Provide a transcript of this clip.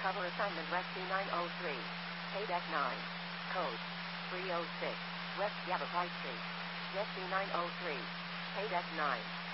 Cover assignment West C903. Paydeck 9. Code 306. West Yavapai Street. Jet C903. Paydeck 9.